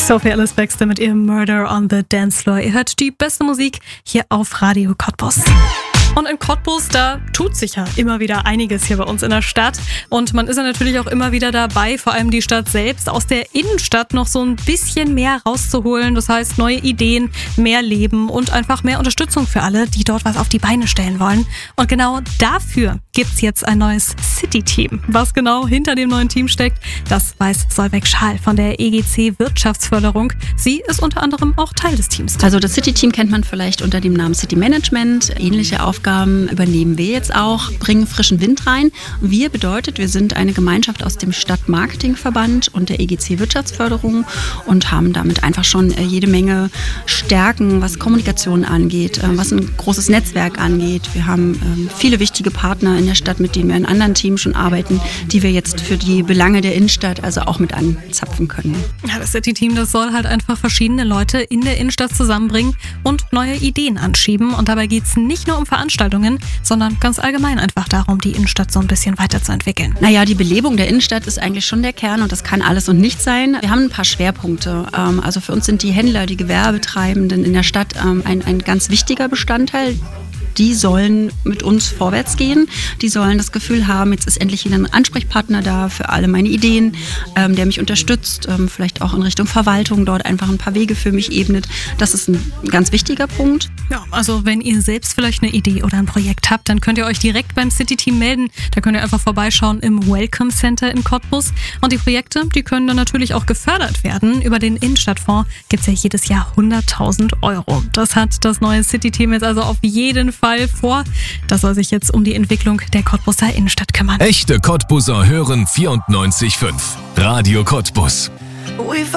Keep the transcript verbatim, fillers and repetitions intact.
Sophie Ellis Bextor mit ihrem Murder on the Dance Floor. Ihr hört die beste Musik hier auf Radio Cottbus. Und in Cottbus, da tut sich ja immer wieder einiges hier bei uns in der Stadt. Und man ist ja natürlich auch immer wieder dabei, vor allem die Stadt selbst, aus der Innenstadt noch so ein bisschen mehr rauszuholen. Das heißt, neue Ideen, mehr Leben und einfach mehr Unterstützung für alle, die dort was auf die Beine stellen wollen. Und genau dafür gibt's jetzt ein neues City-Team. Was genau hinter dem neuen Team steckt, das weiß Solveig Schaal von der E G C Wirtschaftsförderung. Sie ist unter anderem auch Teil des Teams. Also das City-Team kennt man vielleicht unter dem Namen City Management. Ähnliche Aufgaben übernehmen wir jetzt auch, bringen frischen Wind rein. Wir bedeutet, wir sind eine Gemeinschaft aus dem Stadtmarketingverband und der E G C Wirtschaftsförderung und haben damit einfach schon jede Menge Stärken, was Kommunikation angeht, was ein großes Netzwerk angeht. Wir haben viele wichtige Partner in der Stadt, mit denen wir in anderen Teams schon arbeiten, die wir jetzt für die Belange der Innenstadt also auch mit anzapfen können. Ja, das City-Team, das soll halt einfach verschiedene Leute in der Innenstadt zusammenbringen und neue Ideen anschieben. Und dabei geht es nicht nur um Veranstaltungen, sondern ganz allgemein einfach darum, die Innenstadt so ein bisschen weiterzuentwickeln. Naja, die Belebung der Innenstadt ist eigentlich schon der Kern und das kann alles und nichts sein. Wir haben ein paar Schwerpunkte. Also für uns sind die Händler, die Gewerbetreibenden in der Stadt ein, ein ganz wichtiger Bestandteil. Die sollen mit uns vorwärts gehen. Die sollen das Gefühl haben, jetzt ist endlich wieder ein Ansprechpartner da für alle meine Ideen, ähm, der mich unterstützt, ähm, vielleicht auch in Richtung Verwaltung, dort einfach ein paar Wege für mich ebnet. Das ist ein ganz wichtiger Punkt. Ja, also wenn ihr selbst vielleicht eine Idee oder ein Projekt habt, dann könnt ihr euch direkt beim City-Team melden. Da könnt ihr einfach vorbeischauen im Welcome Center in Cottbus. Und die Projekte, die können dann natürlich auch gefördert werden. Über den Innenstadtfonds gibt es ja jedes Jahr hunderttausend Euro. Das hat das neue City-Team jetzt also auf jeden Fall vor. Das soll sich jetzt um die Entwicklung der Cottbuser Innenstadt kümmern. Echte Cottbuser hören vierundneunzig Komma fünf. Radio Cottbus.